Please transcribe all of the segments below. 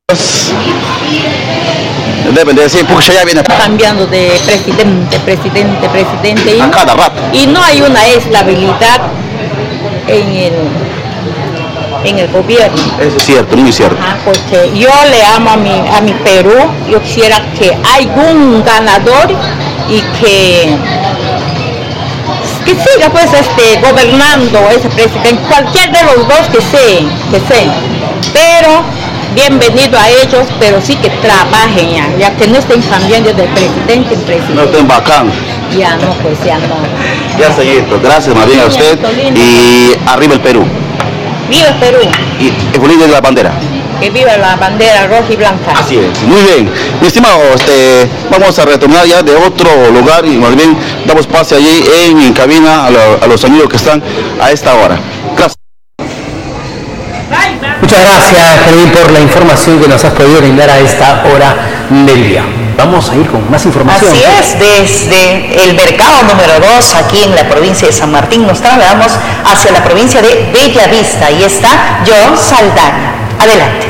Deben de decir, porque ya viene cambiando de presidente a cada rato. Y no hay una estabilidad en el gobierno. Eso es cierto, muy cierto. Porque yo le amo a mi Perú. Yo quisiera que haya un ganador y que siga pues gobernando ese presidente, cualquier de los dos que sea. Pero bienvenido a ellos, pero sí que trabajen ya que no estén cambiando de presidente en presidente. No estén bacán. Ya no, pues ya no. Ya está listo. Gracias más bien a usted. Y arriba el Perú. Viva el Perú. Y el bolillo de la bandera. Que viva la bandera roja y blanca. Así es. Muy bien. Mi estimado, vamos a retornar ya de otro lugar y más bien damos pase allí en cabina a los amigos que están a esta hora. Gracias. Muchas gracias, Fermín, por la información que nos has podido brindar a esta hora del día. Vamos a ir con más información. Así es, desde el mercado número 2, aquí en la provincia de San Martín, nos trasladamos hacia la provincia de Bellavista. Y está Joan Saldaña. Adelante.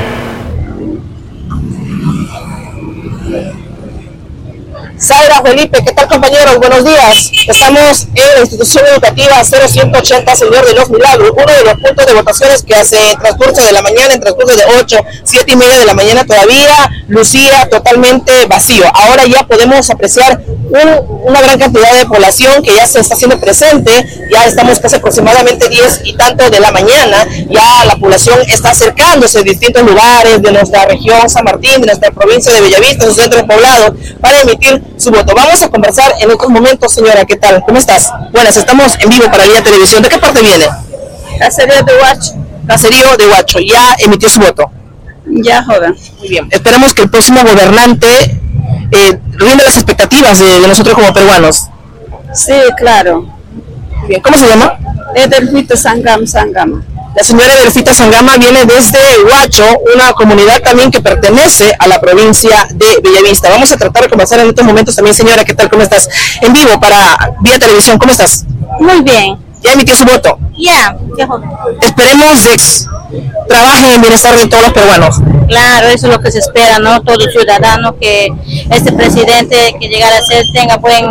Zaira, Felipe, ¿qué tal, compañeros? Buenos días. Estamos en la institución educativa 0180 Señor de los Milagros, uno de los puntos de votaciones que hace en transcurso de la mañana, en transcurso de 8, 7 y media de la mañana todavía lucía totalmente vacío. Ahora ya podemos apreciar una gran cantidad de población que ya se está haciendo presente. Ya estamos casi aproximadamente 10 y tanto de la mañana. Ya la población está acercándose de distintos lugares de nuestra región San Martín, de nuestra provincia de Bellavista, sus centros poblados, para emitir su voto. Vamos a conversar en estos momentos, señora. ¿Qué tal? ¿Cómo estás? Buenas, estamos en vivo para Vía Televisión. ¿De qué parte viene? Caserío de Huacho. Caserío de Huacho. ¿Ya emitió su voto? Ya, joven. Muy bien. Esperemos que el próximo gobernante rinde las expectativas de nosotros como peruanos. Sí, claro. Muy bien. ¿Cómo se llama? Edelfita Sangama. La señora Edelfita Sangama viene desde Huacho, una comunidad también que pertenece a la provincia de Bellavista. Vamos a tratar de conversar en estos momentos también, señora. ¿Qué tal? ¿Cómo estás? En vivo para Vía Televisión. ¿Cómo estás? Muy bien. ¿Ya emitió su voto? Ya, joven. Esperemos que trabajen en bienestar de todos los peruanos. Claro, eso es lo que se espera, ¿no? Todo ciudadano, que este presidente que llegara a ser tenga buen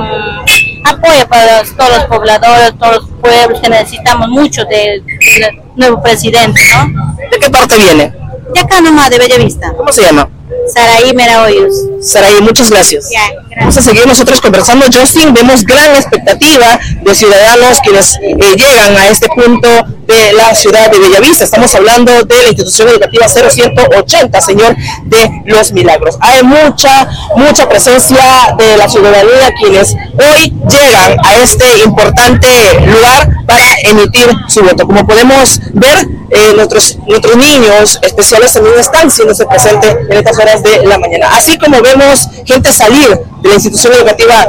apoyo para todos los pobladores, todos los pueblos, que necesitamos mucho del nuevo presidente, ¿no? ¿De qué parte viene? De acá nomás, de Bellavista. ¿Cómo se llama? Saraí Merahoyos. Saraí, muchas gracias. Ya, gracias. Vamos a seguir nosotros conversando, Justin. Vemos gran expectativa de ciudadanos quienes llegan a este punto de la ciudad de Bellavista. Estamos hablando de la institución educativa 0180, Señor de los Milagros. Hay mucha presencia de la ciudadanía quienes hoy llegan a este importante lugar para emitir su voto. Como podemos ver, nuestros niños especiales también están siendo presentes en estas horas de la mañana. Así como vemos gente salir de la institución educativa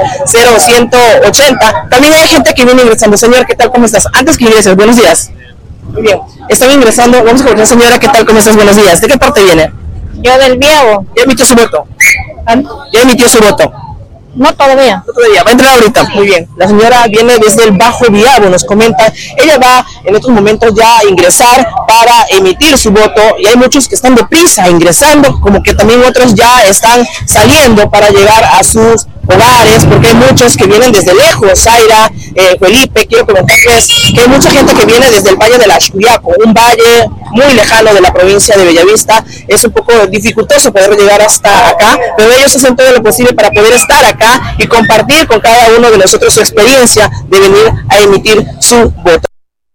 0180, también hay gente que viene ingresando. Señor, ¿qué tal? ¿Cómo estás? Antes que ingreses, buenos días. Muy bien, están ingresando. Vamos a conversar, señora. ¿Qué tal? ¿Cómo estás? Buenos días. ¿De qué parte viene? Yo del Viejo. ¿Ya emitió su voto? ¿Ya emitió su voto? No todavía. No todavía, va a entrar ahorita. Muy bien. La señora viene desde el Bajo Viabo, nos comenta. Ella va en estos momentos ya a ingresar para emitir su voto, y hay muchos que están deprisa ingresando, como que también otros ya están saliendo para llegar a sus hogares, porque hay muchos que vienen desde lejos. Zaira, Felipe, quiero comentarles que hay mucha gente que viene desde el Valle de la Chuyaco, un valle muy lejano de la provincia de Bellavista. Es un poco dificultoso poder llegar hasta acá, pero ellos hacen todo lo posible para poder estar acá y compartir con cada uno de nosotros su experiencia de venir a emitir su voto.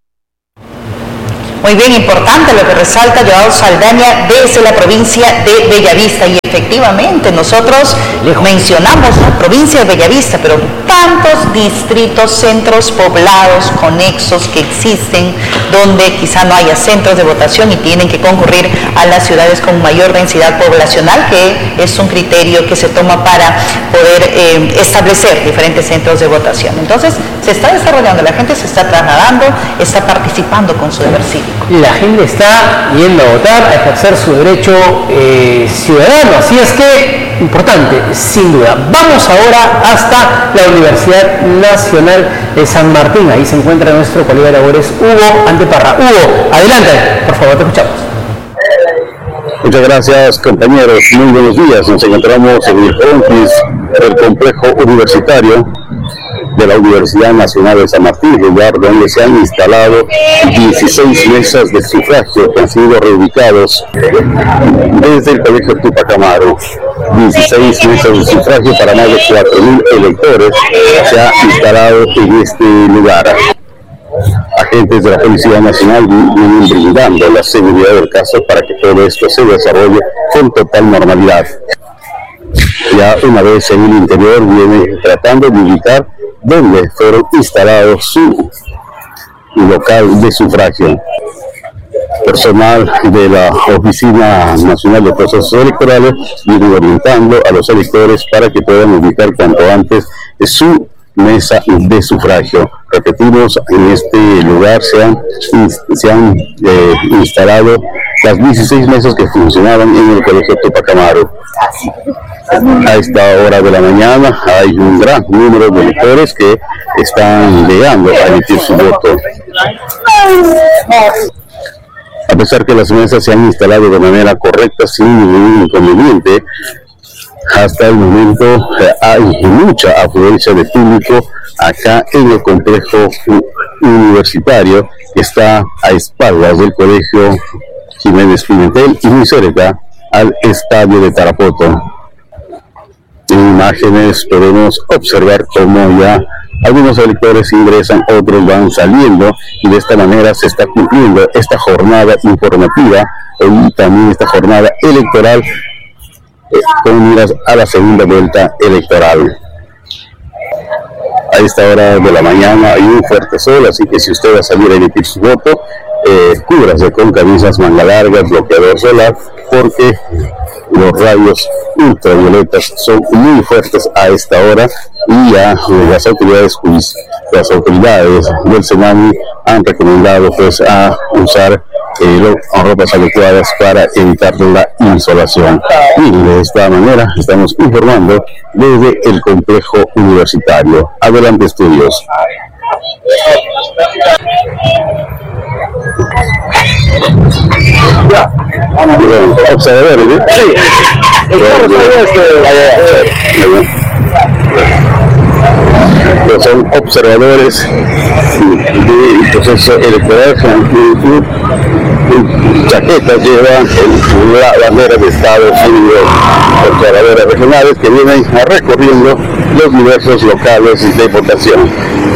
Muy bien, importante lo que resalta Joao Saldaña desde la provincia de Bellavista. Y efectivamente nosotros mencionamos la provincia de Bellavista, pero tantos distritos, centros poblados, conexos que existen, donde quizá no haya centros de votación y tienen que concurrir a las ciudades con mayor densidad poblacional, que es un criterio que se toma para poder establecer diferentes centros de votación. Entonces se está desarrollando, la gente se está trasladando, está participando con su deber cívico. La gente está yendo a votar, a ejercer su derecho ciudadano, así es que, importante, sin duda. Vamos ahora hasta la Universidad Nacional de San Martín. Ahí se encuentra nuestro colega de labores, Hugo Anteparra. Hugo, adelante, por favor, te escuchamos. Muchas gracias, compañeros. Muy buenos días. Nos encontramos en el frontis del complejo universitario de la Universidad Nacional de San Martín, lugar donde se han instalado 16 mesas de sufragio que han sido reubicados desde el Colegio Tupac Amaru. 16 mesas de sufragio para más de 4.000 electores se ha instalado en este lugar. Agentes de la Policía Nacional vienen brindando la seguridad del caso para que todo esto se desarrolle con total normalidad. Ya una vez en el interior viene tratando de ubicar dónde fueron instalados su local de sufragio. Personal de la Oficina Nacional de Procesos Electorales viene orientando a los electores para que puedan ubicar cuanto antes su mesa de sufragio. Repetimos, en este lugar se han instalado las 16 mesas que funcionaban en el Colegio Tupac Amaru. A esta hora de la mañana hay un gran número de electores que están llegando a emitir su voto. A pesar que las mesas se han instalado de manera correcta, sin ningún inconveniente, hasta el momento hay mucha afluencia de público acá en el complejo universitario que está a espaldas del Colegio Jiménez Pimentel y muy cerca al estadio de Tarapoto. En imágenes podemos observar cómo ya algunos electores ingresan, otros van saliendo, y de esta manera se está cumpliendo esta jornada informativa y también esta jornada electoral con miras a la segunda vuelta electoral. A esta hora de la mañana hay un fuerte sol, así que si usted va a salir a emitir su voto, cúbrase con camisas manga largas, bloqueador solar, porque los rayos ultravioletas son muy fuertes a esta hora, y ya las autoridades del Senami han recomendado pues a usar ropas adecuadas para evitar la insolación. Y de esta manera estamos informando desde el complejo universitario. Adelante, estudios. Observadores, ¿eh? Sí. Son observadores del proceso electoral. Chaquetas llevan la bandera de Estados Unidos. Observadores regionales que vienen recorriendo los diversos locales de votación.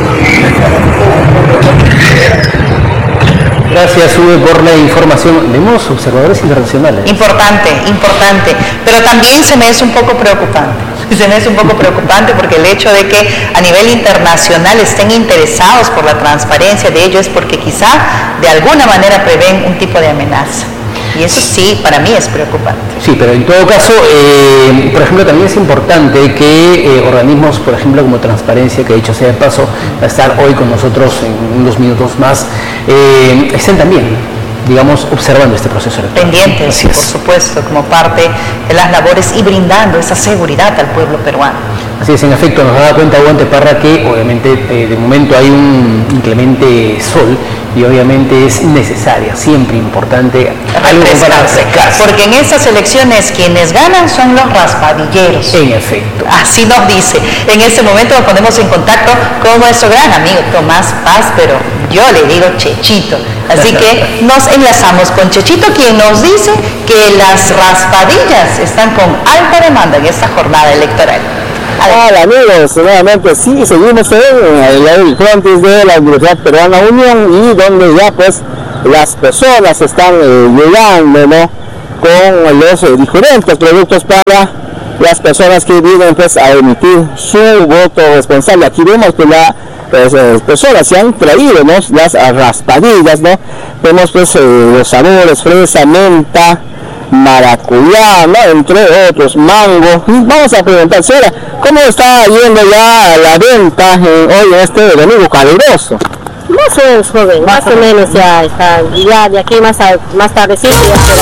Gracias, Uwe, por la información. Vemos observadores internacionales. Importante, pero también se me es un poco preocupante. Porque el hecho de que a nivel internacional estén interesados por la transparencia de ello es porque quizá de alguna manera prevén un tipo de amenaza. Y eso sí, para mí es preocupante. Sí, pero en todo caso, por ejemplo, también es importante que organismos, por ejemplo, como Transparencia, que dicho sea de paso, va a estar hoy con nosotros en unos minutos más, estén también, digamos, observando este proceso electoral. Pendientes, por supuesto, como parte de las labores y brindando esa seguridad al pueblo peruano. Así es, en efecto, nos da cuenta Guante Parra que obviamente de momento hay un inclemente sol y obviamente es necesaria, siempre importante refrescarse, porque en esas elecciones quienes ganan son los raspadilleros. En efecto. Así nos dice. En este momento nos ponemos en contacto con nuestro gran amigo Tomás Paz, pero yo le digo Chechito. Así que nos enlazamos con Chechito, quien nos dice que las raspadillas están con alta demanda en esta jornada electoral. Hola amigos, nuevamente sí, seguimos en el frontis de la Universidad Peruana Unión, y donde ya pues las personas están llegando, ¿no?, con los diferentes productos para las personas que vienen pues a emitir su voto responsable. Aquí vemos que las personas se han traído, ¿no?, las raspadillas, ¿no? Vemos pues los sabores fresa, menta, maracuyá, ¿no?, entre otros, mango. Vamos a preguntar, Sara, ¿cómo está yendo ya la venta hoy en este domingo caluroso? Más o menos, joven, más o menos ya está, ya de aquí más tardecito ya será